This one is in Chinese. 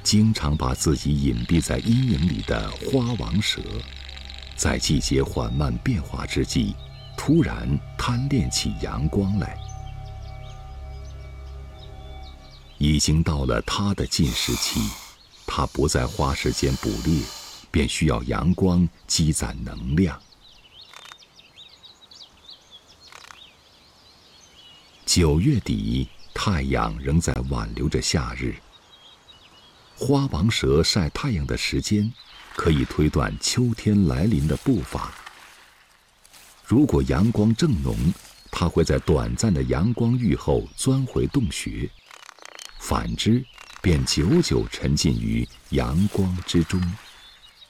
经常把自己隐蔽在阴影里的花王蛇，在季节缓慢变化之际，突然贪恋起阳光来。已经到了它的进食期，它不再花时间捕猎，便需要阳光积攒能量。9月底，太阳仍在挽留着夏日。花王蛇晒太阳的时间，可以推断秋天来临的步伐。如果阳光正浓，它会在短暂的阳光浴后钻回洞穴；反之，便久久沉浸于阳光之中。